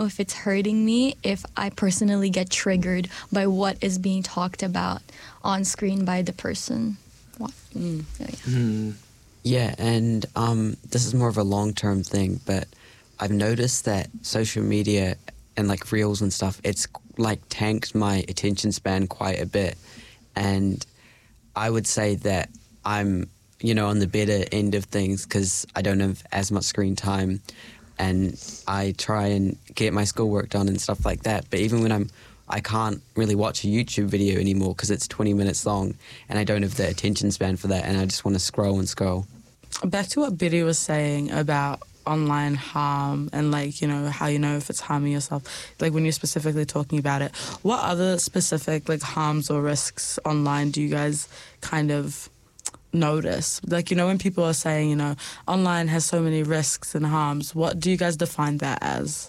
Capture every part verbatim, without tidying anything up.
know if it's hurting me if I personally get triggered by what is being talked about on screen by the person. What? Mm. Oh, yeah. Mm. Yeah, and um, this is more of a long-term thing, but I've noticed that social media and like reels and stuff, it's like tanked my attention span quite a bit. And I would say that I'm, you know, on the better end of things because I don't have as much screen time and I try and get my schoolwork done and stuff like that. But even when I'm, I can't really watch a YouTube video anymore because it's twenty minutes long and I don't have the attention span for that and I just want to scroll and scroll. Back to what Betty was saying about online harm and like, you know, how you know if it's harming yourself, like when you're specifically talking about it, what other specific like harms or risks online do you guys kind of notice? Like, you know, when people are saying, you know, online has so many risks and harms, what do you guys define that as?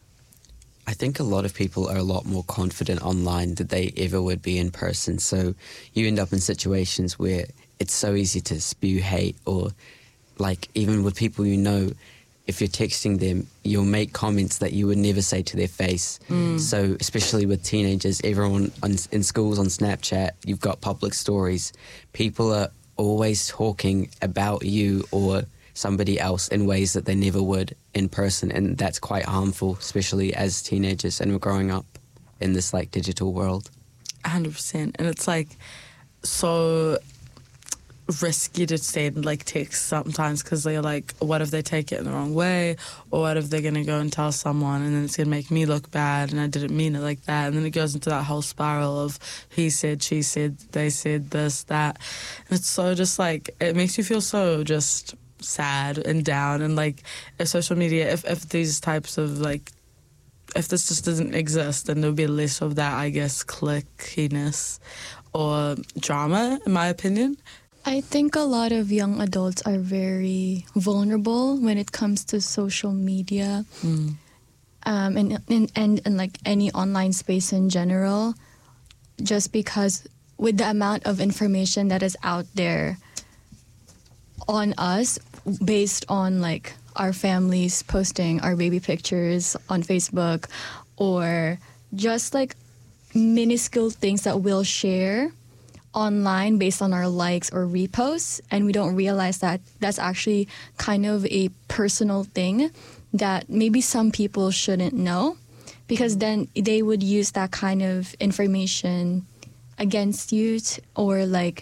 I think a lot of people are a lot more confident online than they ever would be in person. So you end up in situations where it's so easy to spew hate or like even with people you know, if you're texting them, you'll make comments that you would never say to their face. Mm. So especially with teenagers, everyone on, in schools on Snapchat, you've got public stories. People are always talking about you or somebody else in ways that they never would in person. And that's quite harmful, especially as teenagers and we're growing up in this like digital world. one hundred percent. And it's like so risky to say like text sometimes because they're like, what if they take it in the wrong way, or what if they're gonna go and tell someone and then it's gonna make me look bad and I didn't mean it like that, and then it goes into that whole spiral of he said, she said, they said, this, that, and it's so just like it makes you feel so just sad and down. And like if social media, if, if these types of like if this just doesn't exist, then there'll be less of that, I guess, clickiness or drama, in my opinion. I think a lot of young adults are very vulnerable when it comes to social media mm. um, and, and, and, and like any online space in general, just because with the amount of information that is out there on us based on like our families posting our baby pictures on Facebook or just like minuscule things that we'll share online based on our likes or reposts, and we don't realize that that's actually kind of a personal thing that maybe some people shouldn't know, because then they would use that kind of information against you t- or like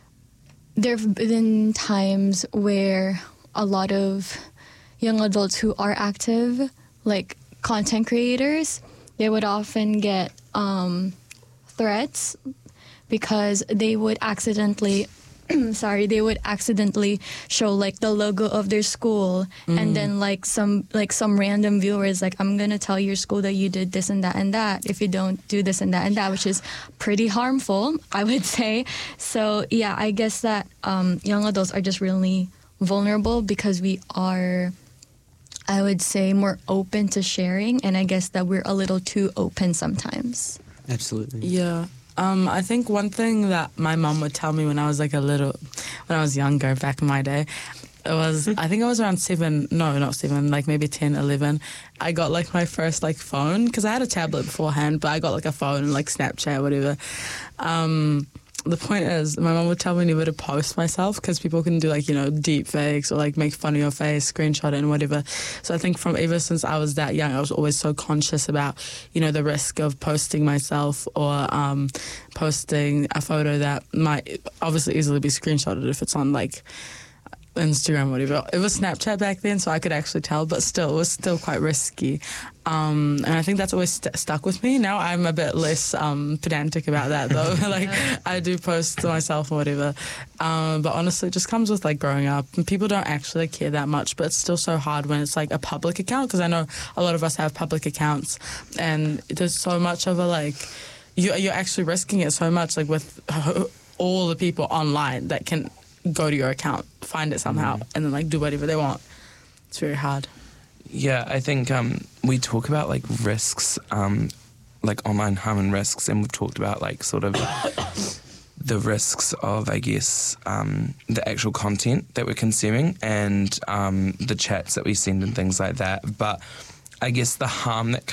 there have been times where a lot of young adults who are active, like content creators, they would often get um, threats because they would accidentally, sorry, they would accidentally show like the logo of their school, mm. and then like some like some random viewer is like, I'm gonna tell your school that you did this and that and that if you don't do this and that and that, which is pretty harmful, I would say. So yeah, I guess that um, young adults are just really vulnerable because we are, I would say, more open to sharing, and I guess that we're a little too open sometimes. Absolutely. Yeah. Um, I think one thing that my mum would tell me when I was like a little, when I was younger, back in my day, it was, I think I was around seven, no, not seven, like maybe ten, eleven. I got like my first like phone, because I had a tablet beforehand, but I got like a phone and like Snapchat, whatever. Um, the point is, my mum would tell me never to post myself because people can do like, you know, deep fakes or like make fun of your face, screenshot it and whatever. So I think from ever since I was that young, I was always so conscious about, you know, the risk of posting myself or um, posting a photo that might obviously easily be screenshotted if it's on like Instagram or whatever. It was Snapchat back then, so I could actually tell, but still, it was still quite risky. Um, and I think that's always st- stuck with me. Now I'm a bit less um, pedantic about that, though. Like, I do post to myself or whatever. Um, but honestly, it just comes with, like, growing up. And people don't actually care that much, but it's still so hard when it's, like, a public account, because I know a lot of us have public accounts, and there's so much of a, like, you, you're actually risking it so much, like, with all the people online that can go to your account, find it somehow, mm. and then like do whatever they want. It's very hard. Yeah, I think um, we talk about like risks, um, like online harm and risks, and we've talked about like sort of the risks of, I guess, um, the actual content that we're consuming and um, the chats that we send and things like that. But I guess the harm that